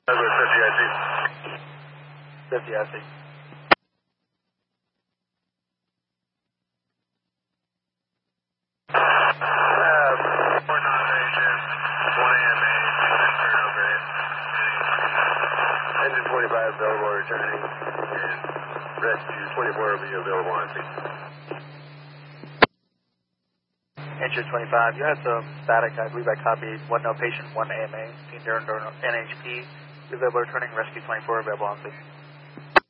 50 IC. Engine 25 available returning, and rescue 24 will be available on scene. Engine 25, you had some static. I believe I copied 1 no patient, 1 AMA, seen during NHP. Available returning, rescue 24 available on scene.